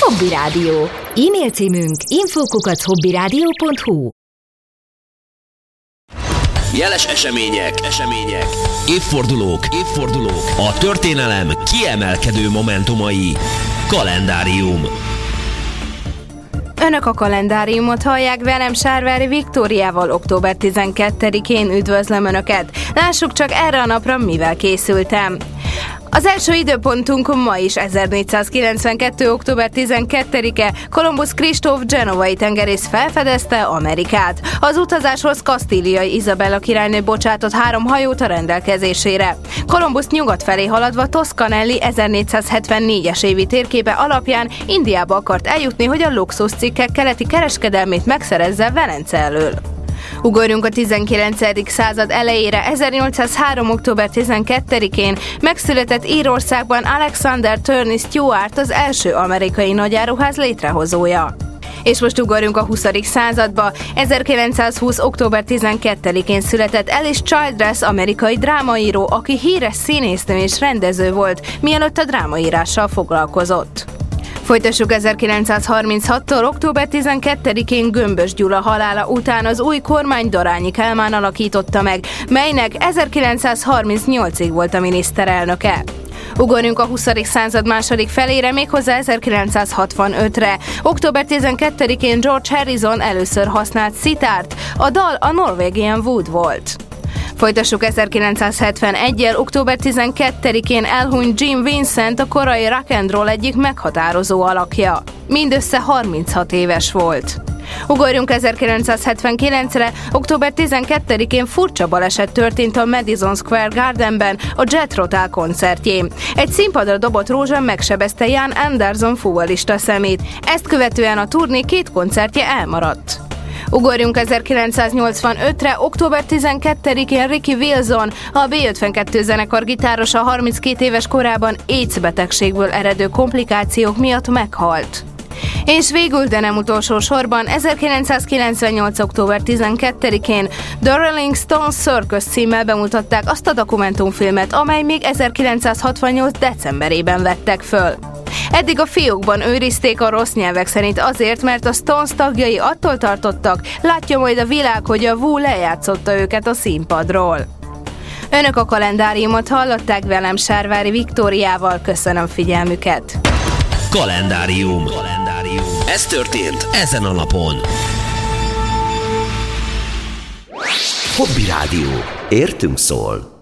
Hobby Rádió. E-mail címünk info@hobbyradio.hu. Jeles események, évfordulók, a történelem kiemelkedő momentumai. Kalendárium. Önök a kalendáriumot hallják, velem Sárvári Viktóriával. Október 12-én üdvözlöm Önöket. Lássuk csak erre a napra, mivel készültem. Az első időpontunk ma is 1492. október 12-e. Kolumbusz Kristóf genovai tengerész felfedezte Amerikát. Az utazáshoz kasztíliai Izabella királynő bocsátott 3 hajót a rendelkezésére. Kolumbusz nyugat felé haladva Toscanelli 1474-es évi térképe alapján Indiába akart eljutni, hogy a luxuscikkek keleti kereskedelmét megszerezze Velence elől. Ugorjunk a 19. század elejére. 1803. október 12-én megszületett Írországban Alexander Turney Stuart, az első amerikai nagyáruház létrehozója. És most ugorjunk a 20. századba. 1920. október 12-én született Alice Childress, amerikai drámaíró, aki híres színésznő és rendező volt, mielőtt a drámaírással foglalkozott. Folytassuk 1936-tól. október 12-én Gömbös Gyula halála után az új kormány Darányi Kálmán alakította meg, melynek 1938-ig volt a miniszterelnöke. Ugorjunk a 20. század második felére, méghozzá 1965-re. Október 12-én George Harrison először használt szitárt, a dal a Norwegian Wood volt. Folytassuk 1971-el. Október 12-én elhunyt Jim Vincent, a korai rock and roll egyik meghatározó alakja. Mindössze 36 éves volt. Ugorjunk 1979-re. Október 12-én furcsa baleset történt a Madison Square Gardenben a Jet Rotal koncertjén. Egy színpadra dobott rózsa megsebezte Ian Anderson futballista szemét. Ezt követően a turné 2 koncertje elmaradt. Ugorjunk 1985-re. Október 12-én Ricky Wilson, a B-52 zenekar gitárosa 32 éves korában AIDS betegségből eredő komplikációk miatt meghalt. És végül, de nem utolsó sorban, 1998. október 12-én The Rolling Stones Circus címmel bemutatták azt a dokumentumfilmet, amely még 1968. decemberében vettek föl. Eddig a fiókban őrizték a rossz nyelvek szerint azért, mert a Stones tagjai attól tartottak, látja majd a világ, hogy a Who lejátszotta őket a színpadról. Önök a kalendáriumot hallották, velem Sárvári Viktóriával. Köszönöm figyelmüket! Kalendárium. Ez történt ezen a napon. Hobby Rádió. Értünk szól.